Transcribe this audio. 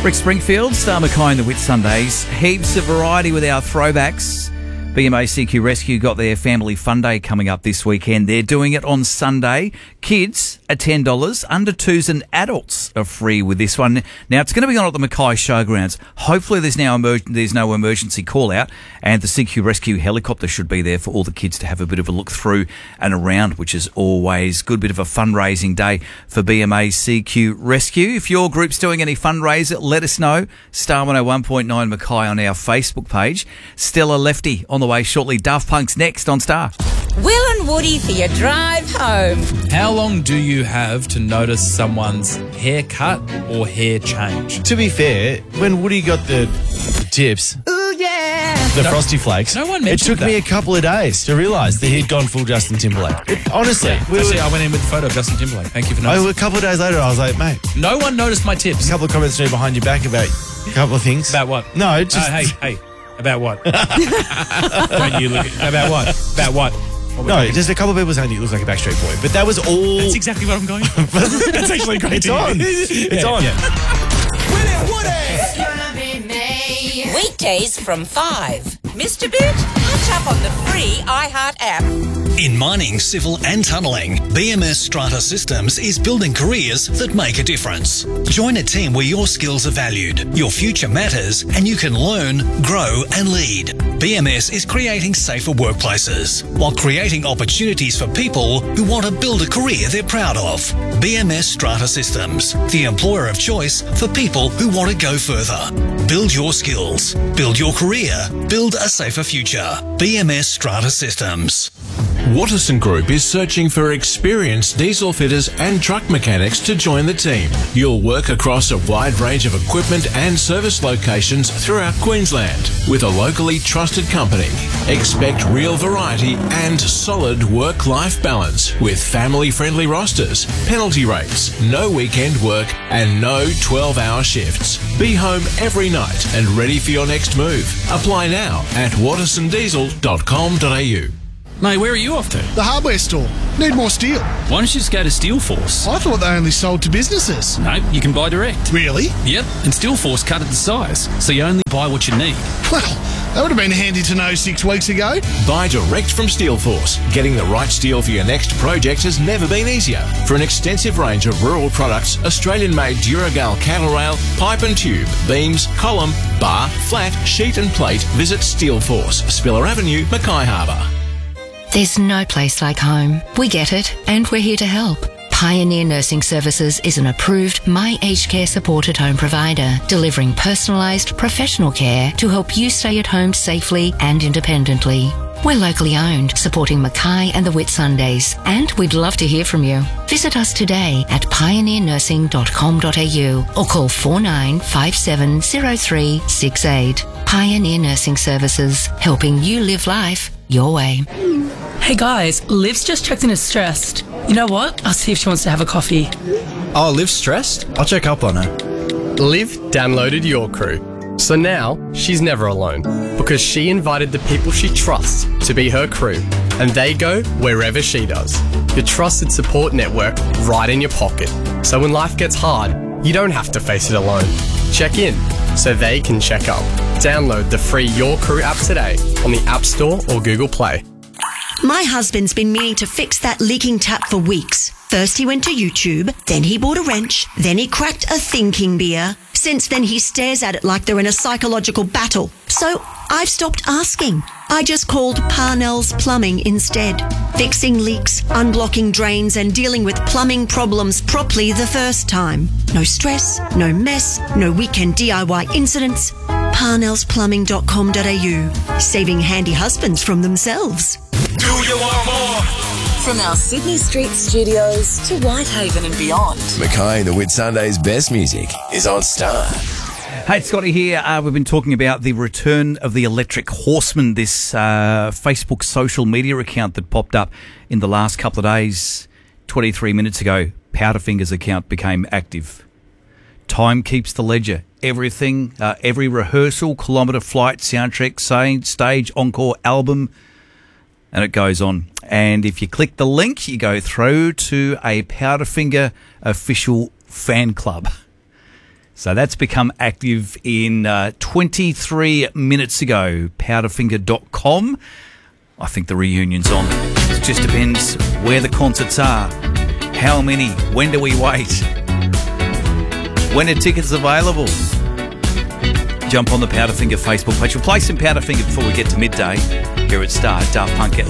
Rick Springfield, Star Mackay and the Whit Sundays. Heaps of variety with our throwbacks. BMA CQ Rescue got their Family Fun Day coming up this weekend. They're doing it on Sunday. Kids are $10. Under twos and adults are free with this one. Now, it's going to be on at the Mackay Showgrounds. Hopefully there's no emergency call out, and the CQ Rescue helicopter should be there for all the kids to have a bit of a look through and around, which is always good. Bit of a fundraising day for BMA CQ Rescue. If your group's doing any fundraiser, let us know. Star 101.9 Mackay on our Facebook page. Stella Lefty on the way shortly. Daft Punk's next on Star. Will and Woody for your drive home. How long do you have to notice someone's haircut or hair change? To be fair, when Woody got the tips, Ooh, yeah. the Frosty Flakes, no one it mentioned took me a that. couple of days to realise that he'd gone full Justin Timberlake. Honestly, I went in with the photo of Justin Timberlake. Thank you for noticing. a couple of days later, I was like, mate, No one noticed my tips. a couple of comments through behind your back about a couple of things. About what? No, just... Hey. About what? Don't you look at... About what? About what? No, just a couple of people saying you look like a Backstreet Boy, but that was all... That's exactly what I'm going for. That's actually great. It's on. It's on. Yeah. Weekdays from 5. Mr. Boot, catch up on the free iHeart app. In mining, civil and tunnelling, BMS Strata Systems is building careers that make a difference. Join a team where your skills are valued, your future matters, and you can learn, grow and lead. BMS is creating safer workplaces while creating opportunities for people who want to build a career they're proud of. BMS Strata Systems, the employer of choice for people who want to go further. Build your skills, build your career, build a safer future. BMS Strata Systems. Watterson Group is searching for experienced diesel fitters and truck mechanics to join the team. You'll work across a wide range of equipment and service locations throughout Queensland with a locally trusted company. Expect real variety and solid work-life balance with family-friendly rosters, penalty rates, no weekend work and no 12-hour shifts. Be home every night and ready for your next move. Apply now at wattersondiesel.com.au. Mate, where are you off to? The hardware store. Need more steel. Why don't you just go to Steelforce? I thought they only sold to businesses. No, you can buy direct. Really? Yep, and Steelforce cut it to size, so you only buy what you need. Well, that would have been handy to know 6 weeks ago. Buy direct from Steelforce. Getting the right steel for your next project has never been easier. For an extensive range of rural products, Australian-made Duragal cattle rail, pipe and tube, beams, column, bar, flat, sheet and plate, visit Steelforce, Spiller Avenue, Mackay Harbour. There's no place like home. We get it, and we're here to help. Pioneer Nursing Services is an approved My Aged Care supported home provider, delivering personalised professional care to help you stay at home safely and independently. We're locally owned, supporting Mackay and the Whit Sundays, and we'd love to hear from you. Visit us today at pioneernursing.com.au or call 49570368. Pioneer Nursing Services, helping you live life your way. Hey guys, Liv's just checked in as stressed. You know what? I'll see if she wants to have a coffee. Oh, Liv's stressed? I'll check up on her. Liv downloaded Your Crew. So now she's never alone because she invited the people she trusts to be her crew, and they go wherever she does. Your trusted support network right in your pocket. So when life gets hard, you don't have to face it alone. Check in so they can check up. Download the free Your Crew app today on the App Store or Google Play. My husband's been meaning to fix that leaking tap for weeks. First he went to YouTube, then he bought a wrench, then he cracked a thinking beer. Since then he stares at it like they're in a psychological battle. So I've stopped asking. I just called Parnell's Plumbing instead. Fixing leaks, unblocking drains and dealing with plumbing problems properly the first time. No stress, no mess, no weekend DIY incidents. parnellsplumbing.com.au. Saving handy husbands from themselves. Do you want more? From our Sydney Street studios to Whitehaven and beyond. Mackay and the Whit Sundays' best music is on Star. Hey, it's Scotty here. We've been talking about the return of the Electric Horseman, this Facebook social media account that popped up in the last couple of days. 23 minutes ago, Powderfinger's account became active. Time keeps the ledger. Everything, every rehearsal, kilometre, flight, soundtrack, stage, encore, album, and it goes on. And if you click the link, you go through to a Powderfinger official fan club. So that's become active in 23 minutes ago. Powderfinger.com. I think the reunion's on. It just depends where the concerts are. How many? When do we wait? When are tickets available? Jump on the Powderfinger Facebook page. We'll play some Powderfinger before we get to midday here at Star. Daft Punk.